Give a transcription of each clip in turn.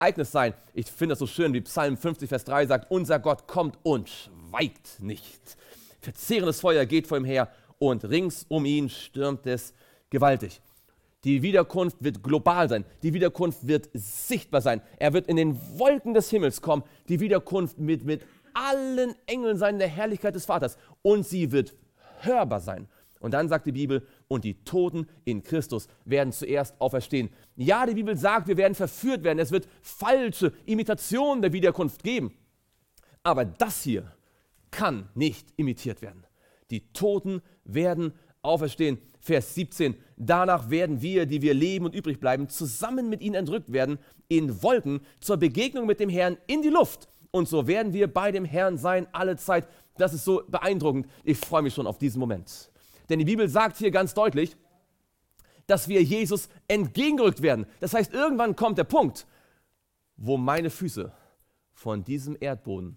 Ereignis sein. Ich finde das so schön, wie Psalm 50, Vers 3 sagt, unser Gott kommt und schweigt nicht. Verzehrendes Feuer geht vor ihm her und rings um ihn stürmt es gewaltig. Die Wiederkunft wird global sein. Die Wiederkunft wird sichtbar sein. Er wird in den Wolken des Himmels kommen. Die Wiederkunft mit allen Engeln sein in der Herrlichkeit des Vaters. Und sie wird hörbar sein. Und dann sagt die Bibel, und die Toten in Christus werden zuerst auferstehen. Ja, die Bibel sagt, wir werden verführt werden. Es wird falsche Imitationen der Wiederkunft geben. Aber das hier kann nicht imitiert werden. Die Toten werden auferstehen. Vers 17, danach werden wir, die wir leben und übrig bleiben, zusammen mit ihnen entrückt werden in Wolken zur Begegnung mit dem Herrn in die Luft. Und so werden wir bei dem Herrn sein alle Zeit. Das ist so beeindruckend. Ich freue mich schon auf diesen Moment. Denn die Bibel sagt hier ganz deutlich, dass wir Jesus entgegengerückt werden. Das heißt, irgendwann kommt der Punkt, wo meine Füße von diesem Erdboden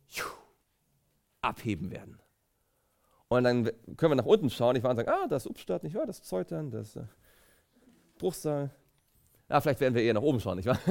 abheben werden. Und dann können wir nach unten schauen, nicht wahr, und sagen, das ist Upstadt, nicht wahr, das ist Zeutern, das ist Bruchsal. Vielleicht werden wir eher nach oben schauen, nicht wahr?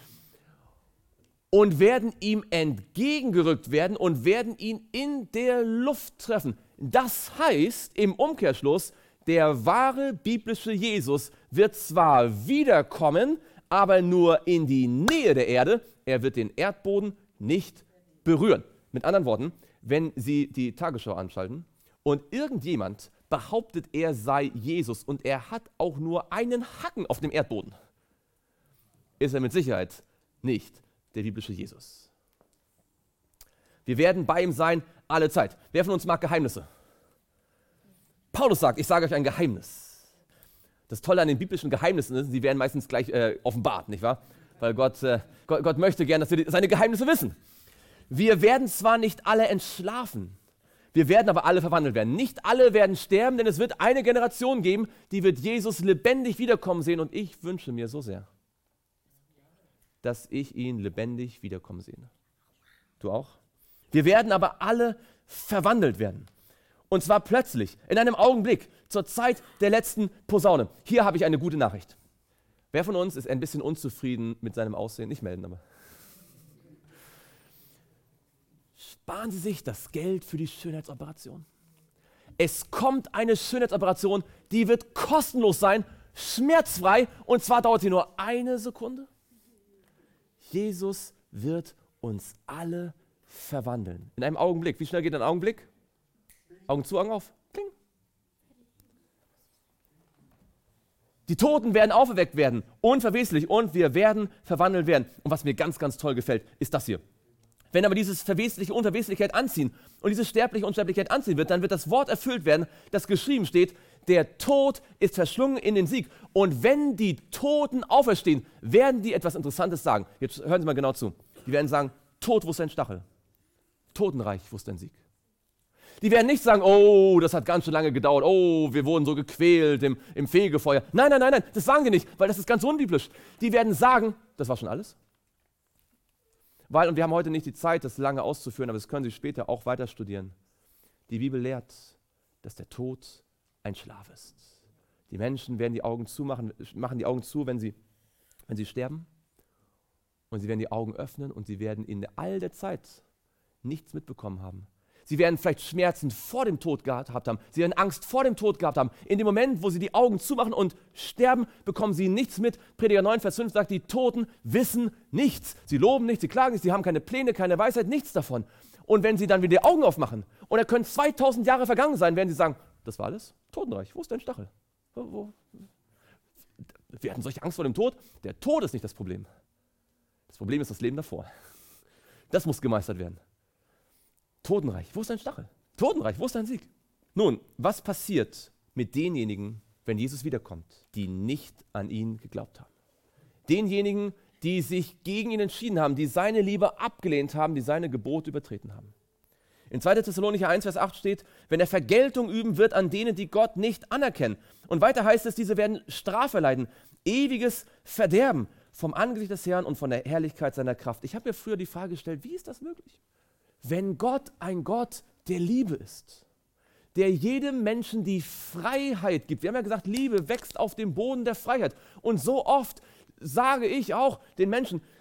Und werden ihm entgegengerückt werden und werden ihn in der Luft treffen. Das heißt im Umkehrschluss, der wahre biblische Jesus wird zwar wiederkommen, aber nur in die Nähe der Erde. Er wird den Erdboden nicht berühren. Mit anderen Worten, wenn Sie die Tagesschau anschalten und irgendjemand behauptet, er sei Jesus und er hat auch nur einen Hacken auf dem Erdboden, ist er mit Sicherheit nicht der biblische Jesus. Wir werden bei ihm sein alle Zeit. Wer von uns mag Geheimnisse? Paulus sagt, ich sage euch ein Geheimnis. Das Tolle an den biblischen Geheimnissen ist, sie werden meistens gleich offenbart, nicht wahr? Weil Gott möchte gern, dass wir seine Geheimnisse wissen. Wir werden zwar nicht alle entschlafen, wir werden aber alle verwandelt werden. Nicht alle werden sterben, denn es wird eine Generation geben, die wird Jesus lebendig wiederkommen sehen. Und ich wünsche mir so sehr, dass ich ihn lebendig wiederkommen sehe. Du auch? Wir werden aber alle verwandelt werden. Und zwar plötzlich, in einem Augenblick, zur Zeit der letzten Posaune. Hier habe ich eine gute Nachricht. Wer von uns ist ein bisschen unzufrieden mit seinem Aussehen? Nicht melden, aber. Sparen Sie sich das Geld für die Schönheitsoperation. Es kommt eine Schönheitsoperation, die wird kostenlos sein, schmerzfrei, und zwar dauert sie nur 1 Sekunde. Jesus wird uns alle verwandeln. In einem Augenblick. Wie schnell geht ein Augenblick? Augen zu, Augen auf. Kling. Die Toten werden auferweckt werden, unverweslich, und wir werden verwandelt werden. Und was mir ganz, ganz toll gefällt, ist das hier. Wenn aber dieses Verwesliche und Unverweslichkeit anziehen und diese sterbliche Unsterblichkeit anziehen wird, dann wird das Wort erfüllt werden, das geschrieben steht, der Tod ist verschlungen in den Sieg. Und wenn die Toten auferstehen, werden die etwas Interessantes sagen. Jetzt hören Sie mal genau zu. Die werden sagen, Tod, wo ist dein Stachel? Totenreich, wo ist dein Sieg? Die werden nicht sagen, oh, das hat ganz schön lange gedauert, oh, wir wurden so gequält im Fegefeuer. Nein, nein, nein, nein, das sagen die nicht, weil das ist ganz unbiblisch. Die werden sagen, das war schon alles. Und wir haben heute nicht die Zeit, das lange auszuführen, aber das können Sie später auch weiter studieren. Die Bibel lehrt, dass der Tod ein Schlaf ist. Die Menschen werden die Augen zumachen, machen die Augen zu, wenn sie sterben. Und sie werden die Augen öffnen und sie werden in all der Zeit nichts mitbekommen haben. Sie werden vielleicht Schmerzen vor dem Tod gehabt haben. Sie werden Angst vor dem Tod gehabt haben. In dem Moment, wo sie die Augen zumachen und sterben, bekommen sie nichts mit. Prediger 9, Vers 5 sagt, die Toten wissen nichts. Sie loben nicht, sie klagen nicht, sie haben keine Pläne, keine Weisheit, nichts davon. Und wenn sie dann wieder die Augen aufmachen, und da können 2000 Jahre vergangen sein, werden sie sagen, das war alles? Totenreich, wo ist dein Stachel? Wir hatten solche Angst vor dem Tod. Der Tod ist nicht das Problem. Das Problem ist das Leben davor. Das muss gemeistert werden. Totenreich, wo ist dein Stachel? Totenreich, wo ist dein Sieg? Nun, was passiert mit denjenigen, wenn Jesus wiederkommt, die nicht an ihn geglaubt haben? Denjenigen, die sich gegen ihn entschieden haben, die seine Liebe abgelehnt haben, die seine Gebote übertreten haben. In 2. Thessalonicher 1, Vers 8 steht, wenn er Vergeltung üben wird an denen, die Gott nicht anerkennen. Und weiter heißt es, diese werden Strafe leiden, ewiges Verderben vom Angesicht des Herrn und von der Herrlichkeit seiner Kraft. Ich habe mir früher die Frage gestellt, wie ist das möglich? Wenn Gott ein Gott der Liebe ist, der jedem Menschen die Freiheit gibt. Wir haben ja gesagt, Liebe wächst auf dem Boden der Freiheit. Und so oft sage ich auch den Menschen,